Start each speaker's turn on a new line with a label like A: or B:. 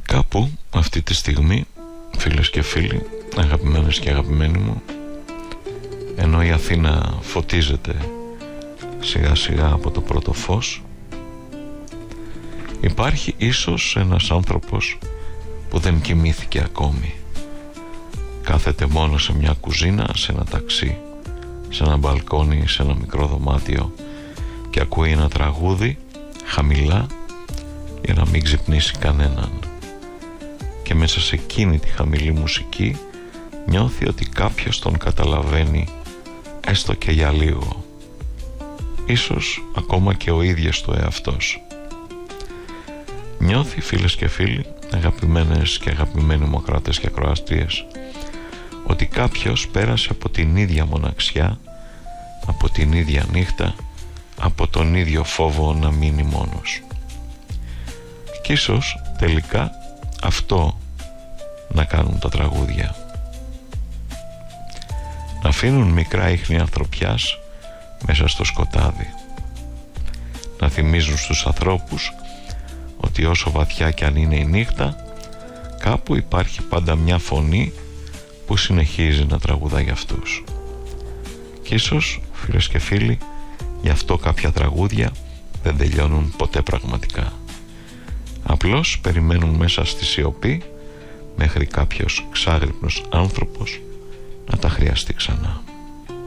A: Κάπου αυτή τη στιγμή, φίλες και φίλοι, αγαπημένες και αγαπημένοι μου, ενώ η Αθήνα φωτίζεται σιγά σιγά από το πρώτο φως, υπάρχει ίσως ένας άνθρωπος που δεν κοιμήθηκε ακόμη. Κάθεται μόνο σε μια κουζίνα, σε ένα ταξί, σε ένα μπαλκόνι, σε ένα μικρό δωμάτιο και ακούει ένα τραγούδι χαμηλά για να μην ξυπνήσει κανέναν. Και μέσα σε εκείνη τη χαμηλή μουσική νιώθει ότι κάποιος τον καταλαβαίνει, έστω και για λίγο, ίσως ακόμα και ο ίδιος του εαυτός. Νιώθει, φίλες και φίλοι, αγαπημένες και αγαπημένοι μου ακροατές και ακροάστριες, ότι κάποιος πέρασε από την ίδια μοναξιά, από την ίδια νύχτα, από τον ίδιο φόβο να μείνει μόνος. Κι ίσως τελικά αυτό να κάνουν τα τραγούδια, να αφήνουν μικρά ίχνη ανθρωπιάς μέσα στο σκοτάδι, να θυμίζουν στους ανθρώπους ότι όσο βαθιά κι αν είναι η νύχτα, κάπου υπάρχει πάντα μια φωνή που συνεχίζει να τραγουδά για αυτούς. Κι ίσως, φίλες και φίλοι, γι' αυτό κάποια τραγούδια δεν τελειώνουν ποτέ πραγματικά. Απλώς περιμένουν μέσα στη σιωπή μέχρι κάποιος ξάγρυπνος άνθρωπος να τα χρειαστεί ξανά.